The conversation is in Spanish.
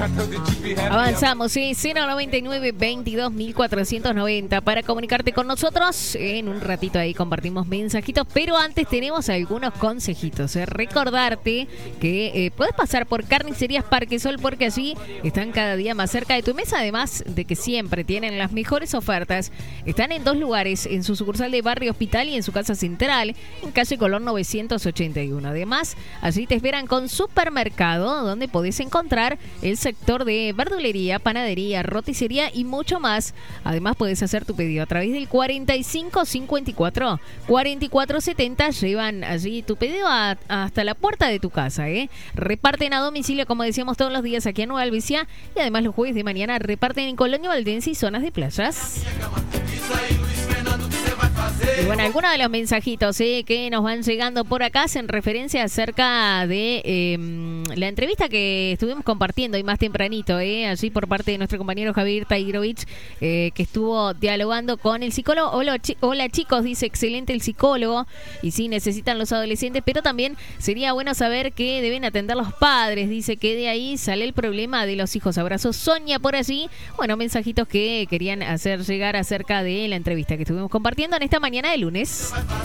Avanzamos, sí, 099-22-1490 para comunicarte con nosotros. En un ratito ahí compartimos mensajitos, pero antes tenemos algunos consejitos. Recordarte que puedes pasar por Carnicerías Parquesol porque allí están cada día más cerca de tu mesa, además de que siempre tienen las mejores ofertas. Están en 2 lugares, en su sucursal de Barrio Hospital y en su casa central, en calle Colón 981. Además, allí te esperan con supermercado, donde podés encontrar el sector de verdulería, panadería, roticería y mucho más. Además, puedes hacer tu pedido a través del 4554-4470. Llevan allí tu pedido hasta la puerta de tu casa. Reparten a domicilio, como decíamos, todos los días aquí en Nueva Albicia. Y además, los jueves de mañana reparten en Colonia Valdense y zonas de playas. Y bueno, algunos de los mensajitos que nos van llegando por acá hacen referencia acerca de la entrevista que estuvimos compartiendo y más tempranito, allí por parte de nuestro compañero Javier Tairovich, que estuvo dialogando con el psicólogo. Hola chicos, dice, excelente el psicólogo, y sí, necesitan los adolescentes, pero también sería bueno saber que deben atender los padres, dice que de ahí sale el problema de los hijos. Abrazo, Sonia, por allí. Bueno, mensajitos que querían hacer llegar acerca de la entrevista que estuvimos compartiendo en esta mañana de lunes.